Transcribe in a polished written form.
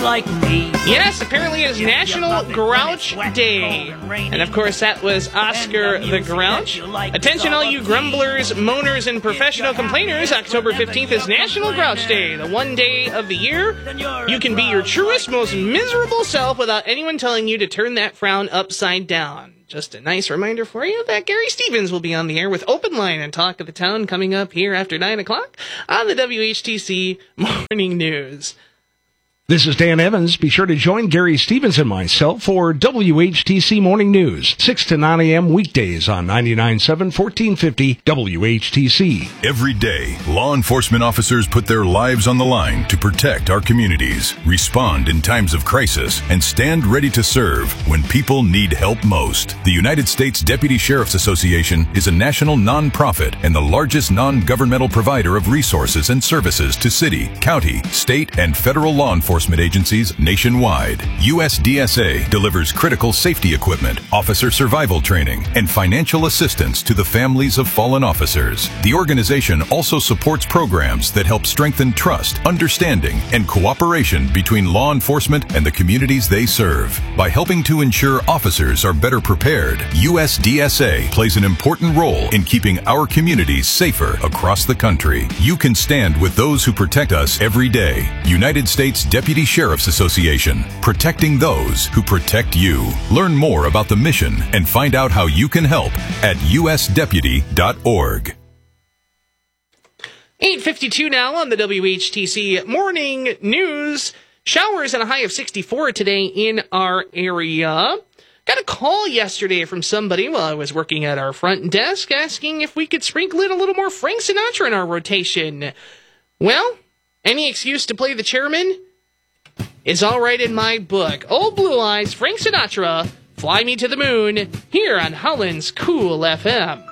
like me. Yes, apparently it's National Grouch Day. And of course that was Oscar the Grouch. Attention all you grumblers, moaners, and professional complainers. October 15th is National Grouch Day, the one day of the year you can be your truest, most miserable self without anyone telling you to turn that frown upside down. Just a nice reminder for you that Gary Stevens will be on the air with Open Line and Talk of the Town coming up here after 9 o'clock on the WHTC Morning News. This is Dan Evans. Be sure to join Gary Stevens and myself for WHTC Morning News, 6 to 9 a.m. weekdays on 99.7, 1450 WHTC. Every day, law enforcement officers put their lives on the line to protect our communities, respond in times of crisis, and stand ready to serve when people need help most. The United States Deputy Sheriff's Association is a national nonprofit and the largest non-governmental provider of resources and services to city, county, state, and federal law enforcement agencies nationwide. USDSA delivers critical safety equipment, officer survival training, and financial assistance to the families of fallen officers. The organization also supports programs that help strengthen trust, understanding, and cooperation between law enforcement and the communities they serve. By helping to ensure officers are better prepared, USDSA plays an important role in keeping our communities safer across the country. You can stand with those who protect us every day. United States Deputy Sheriff's Association, protecting those who protect you. Learn more about the mission and find out how you can help at usdeputy.org. 8:52 now on the WHTC Morning News. Showers and a high of 64 today in our area. Got a call yesterday from somebody while I was working at our front desk asking if we could sprinkle in a little more Frank Sinatra in our rotation. Well, any excuse to play the chairman is all right in my book. Old Blue Eyes, Frank Sinatra, Fly Me to the Moon, here on Holland's Cool FM.